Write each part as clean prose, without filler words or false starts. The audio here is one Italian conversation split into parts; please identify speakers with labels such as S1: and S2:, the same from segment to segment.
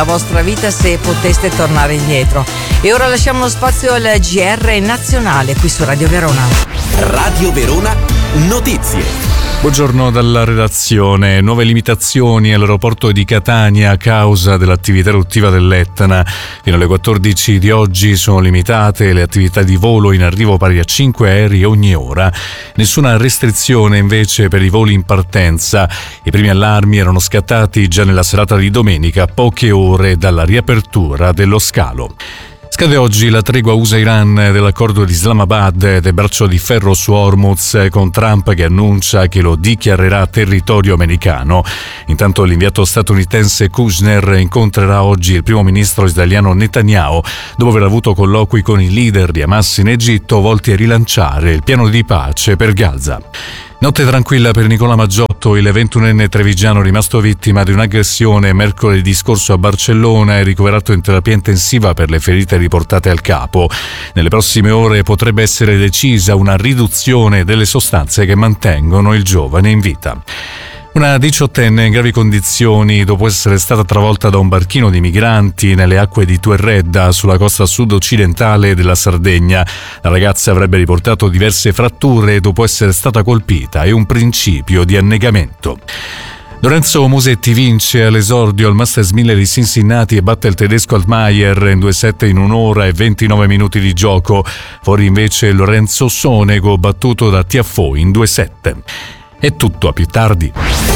S1: la vostra vita se poteste tornare indietro. E ora lasciamo lo spazio al GR nazionale qui su Radio Verona.
S2: Radio Verona Notizie.
S3: Buongiorno dalla redazione. Nuove limitazioni all'aeroporto di Catania a causa dell'attività eruttiva dell'Etna. Fino alle 14 di oggi sono limitate le attività di volo in arrivo pari a 5 aerei ogni ora. Nessuna restrizione invece per i voli in partenza. I primi allarmi erano scattati già nella serata di domenica, poche ore dalla riapertura dello scalo. Scade oggi la tregua USA-Iran dell'accordo di Islamabad del braccio di ferro su Hormuz, con Trump che annuncia che lo dichiarerà territorio americano. Intanto l'inviato statunitense Kushner incontrerà oggi il primo ministro israeliano Netanyahu dopo aver avuto colloqui con i leader di Hamas in Egitto volti a rilanciare il piano di pace per Gaza. Notte tranquilla per Nicola Maggiotto, il 21enne trevigiano rimasto vittima di un'aggressione mercoledì scorso a Barcellona e ricoverato in terapia intensiva per le ferite riportate al capo. Nelle prossime ore potrebbe essere decisa una riduzione delle sostanze che mantengono il giovane in vita. Una diciottenne in gravi condizioni dopo essere stata travolta da un barchino di migranti nelle acque di Tuerredda sulla costa sud-occidentale della Sardegna. La ragazza avrebbe riportato diverse fratture dopo essere stata colpita e un principio di annegamento. Lorenzo Musetti vince all'esordio al Masters 1000 di Cincinnati e batte il tedesco Altmaier in 2-7 in 1 ora e 29 minuti di gioco. Fuori invece Lorenzo Sonego, battuto da Tiafoe in 2-7. È tutto, a più tardi.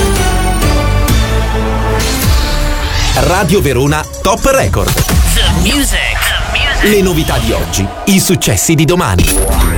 S2: Radio Verona Top Record.
S4: The music.
S2: Le novità di oggi, i successi di domani.